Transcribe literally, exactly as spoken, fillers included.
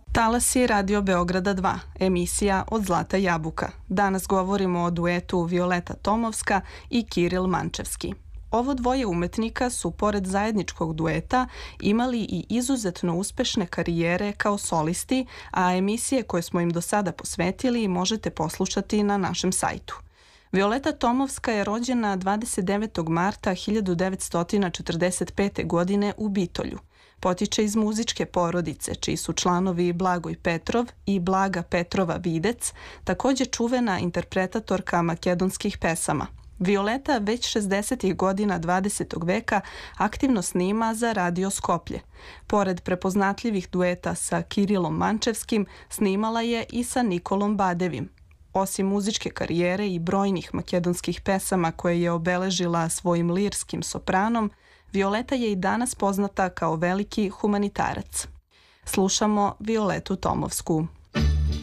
Talasi Radio Beograda dva, emisija Od zlata jabuka. Danas govorimo o duetu Violeta Tomovska i Kiril Mančevski. Ovo dvoje umetnika su, pored zajedničkog dueta, imali i izuzetno uspešne karijere kao solisti, a emisije koje smo im do sada posvetili možete poslušati na našem sajtu. Violeta Tomovska je rođena dvadeset devetog marta hiljadu devetsto četrdeset pete. godine u Bitolju. Potiče iz muzičke porodice, čiji su članovi Blagoj Petrov i Blaga Petrova Videc, takođe čuvena interpretatorka makedonskih pesama. Violeta već šezdesetih godina dvadesetog veka aktivno snima za Radio Skoplje. Pored prepoznatljivih dueta sa Kirilom Mančevskim, snimala je i sa Nikolom Badevim. Osim muzičke karijere i brojnih makedonskih pesama koje je obeležila svojim lirskim sopranom, Violeta je i danas poznata kao veliki humanitarac. Slušamo Violetu Tomovsku.